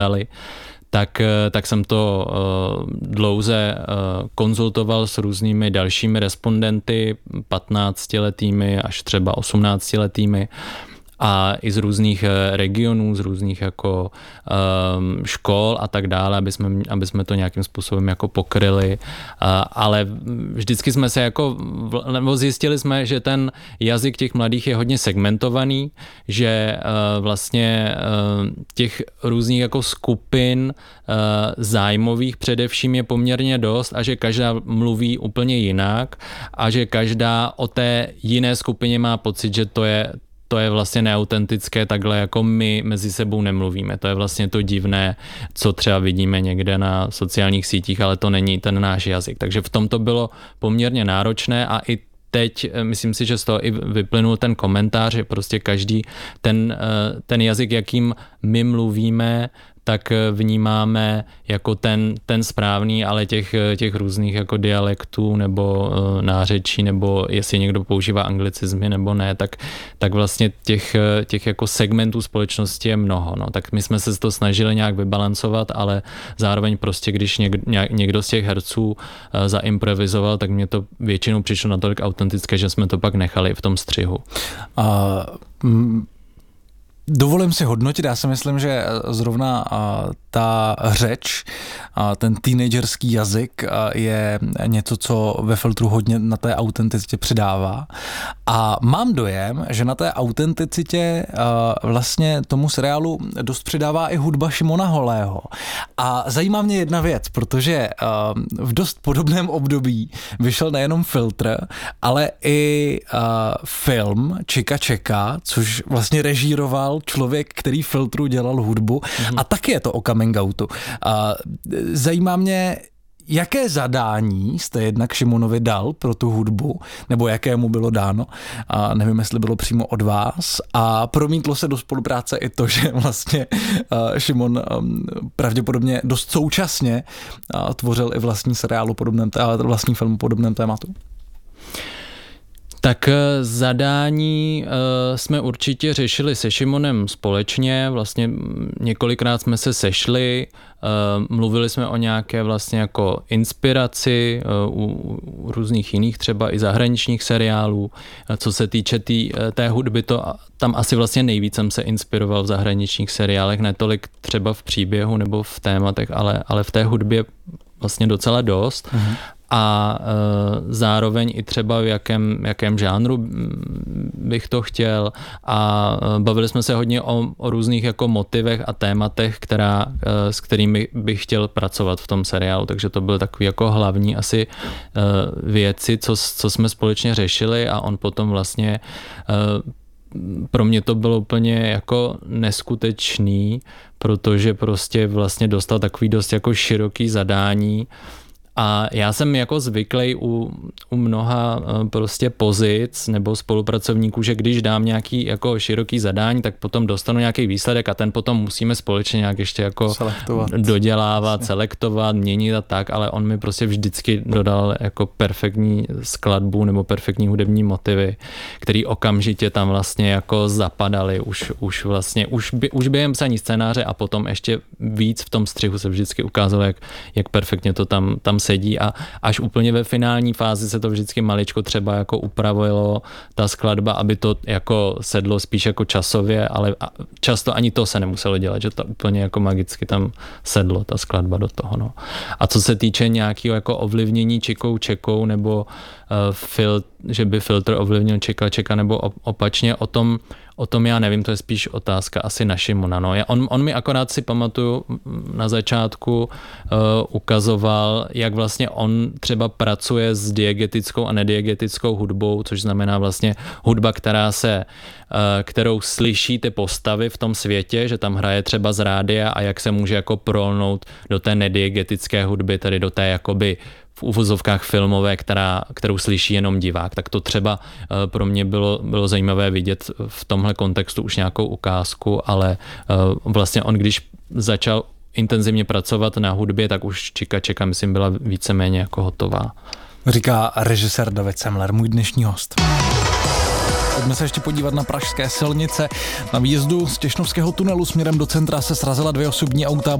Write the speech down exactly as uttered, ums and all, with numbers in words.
dali, tak, tak jsem to uh, dlouze uh, konzultoval s různými dalšími respondenty, patnáctiletými až třeba osmnáctiletými, a i z různých regionů, z různých jako um, škol a tak dále, aby jsme, aby jsme to nějakým způsobem jako pokryli. Uh, ale vždycky jsme se jako, nebo zjistili jsme, že ten jazyk těch mladých je hodně segmentovaný, že uh, vlastně uh, těch různých jako skupin uh, zájmových především je poměrně dost a že každá mluví úplně jinak a že každá o té jiné skupině má pocit, že to je to je vlastně neautentické, takhle jako my mezi sebou nemluvíme. To je vlastně to divné, co třeba vidíme někde na sociálních sítích, ale to není ten náš jazyk. Takže v tom to bylo poměrně náročné a i teď myslím si, že z toho i vyplynul ten komentář, že prostě každý ten, ten jazyk, jakým my mluvíme, tak vnímáme jako ten, ten správný, ale těch, těch různých jako dialektů nebo uh, nářečí, nebo jestli někdo používá anglicizmy nebo ne, tak, tak vlastně těch, těch jako segmentů společnosti je mnoho. No. Tak my jsme se to snažili nějak vybalancovat, ale zároveň prostě, když někdo, někdo z těch herců uh, zaimprovizoval, tak mě to většinou přišlo natolik autentické, že jsme to pak nechali v tom střihu. A m- Dovolím si hodnotit, já si myslím, že zrovna ta řeč, ten teenagerský jazyk je něco, co ve Filtru hodně na té autenticitě přidává. A mám dojem, že na té autenticitě vlastně tomu seriálu dost přidává i hudba Šimona Holého. A zajímá mě jedna věc, protože v dost podobném období vyšel nejenom Filtr, ale i film Čika čeka, což vlastně režíroval člověk, který Filtru dělal hudbu mm-hmm. a taky je to o coming outu. A zajímá mě, jaké zadání jste jednak Šimonovi dal pro tu hudbu, nebo jaké mu bylo dáno, a nevím, jestli bylo přímo od vás, a promítlo se do spolupráce i to, že vlastně Šimon pravděpodobně dost současně tvořil i vlastní seriál o podobném, vlastní film o podobném tématu. Tak zadání uh, jsme určitě řešili se Šimonem společně, vlastně několikrát jsme se sešli, uh, mluvili jsme o nějaké vlastně jako inspiraci uh, u, u různých jiných třeba i zahraničních seriálů. Uh, co se týče tý, té hudby, to tam asi vlastně nejvíc jsem se inspiroval v zahraničních seriálech, ne tolik třeba v příběhu nebo v tématech, ale, ale v té hudbě vlastně docela dost. Mhm. A e, zároveň i třeba v jakém, jakém žánru bych to chtěl a e, bavili jsme se hodně o, o různých jako motivech a tématech, která, e, s kterými bych chtěl pracovat v tom seriálu, takže to byly takový jako hlavní asi e, věci, co, co jsme společně řešili a on potom vlastně e, pro mě to bylo úplně jako neskutečný, protože prostě vlastně dostal takový dost jako široký zadání. A já jsem jako zvyklý u, u mnoha prostě pozic nebo spolupracovníků, že když dám nějaký jako široký zadání, tak potom dostanu nějaký výsledek a ten potom musíme společně nějak ještě jako selektovat. dodělávat, vlastně. selektovat, měnit a tak, ale on mi prostě vždycky dodal jako perfektní skladbu nebo perfektní hudební motivy, který okamžitě tam vlastně jako zapadaly už, už vlastně, už, by, už během psaní scénáře a potom ještě víc v tom střihu se vždycky ukázalo, jak, jak perfektně to tam, tam sedí a až úplně ve finální fázi se to vždycky maličko třeba jako upravilo ta skladba, aby to jako sedlo spíš jako časově, ale často ani to se nemuselo dělat, že to úplně jako magicky tam sedlo ta skladba do toho. No. A co se týče nějakého jako ovlivnění Čikou čekou nebo uh, fil, že by Filtr ovlivnil Čika čeka nebo opačně, o tom O tom já nevím, to je spíš otázka asi na Šimona. No. On, on mi akorát si pamatuju na začátku uh, ukazoval, jak vlastně on třeba pracuje s diegetickou a nediegetickou hudbou, což znamená vlastně hudba, která se, uh, kterou slyší ty postavy v tom světě, že tam hraje třeba z rádia a jak se může jako prolnout do té nediegetické hudby, tedy do té jakoby v uvozovkách filmové, která, kterou slyší jenom divák. Tak to třeba uh, pro mě bylo, bylo zajímavé vidět v tomhle kontextu už nějakou ukázku, ale uh, vlastně on, když začal intenzivně pracovat na hudbě, tak už Čika čeka, myslím, byla víceméně jako hotová. Říká režisér David Semler, můj dnešní host. Pojďme se ještě podívat na pražské silnice. Na výjezdu z Těšnovského tunelu směrem do centra se srazila dvě osobní auta.